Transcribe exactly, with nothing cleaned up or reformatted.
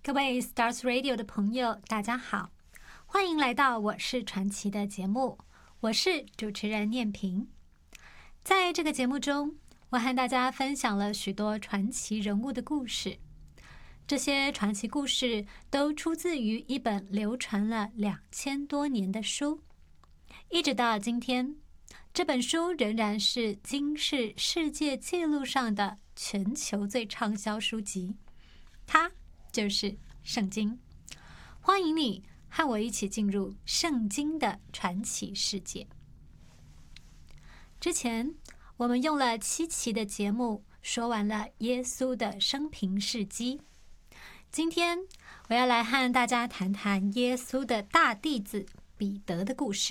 各位 Stars Radio 的朋友，大家好，欢迎来到我是传奇的节目，我是主持人念萍。在这个节目中，我和大家分享了许多传奇人物的故事，这些传奇故事都出自于一本流传了两千多年的书，一直到今天，这本书仍然是金氏世界纪录上的全球最畅销书籍，它就是圣经。欢迎你和我一起进入圣经的传奇世界。之前我们用了七期的节目说完了耶稣的生平事迹，今天我要来和大家谈谈耶稣的大弟子彼得的故事。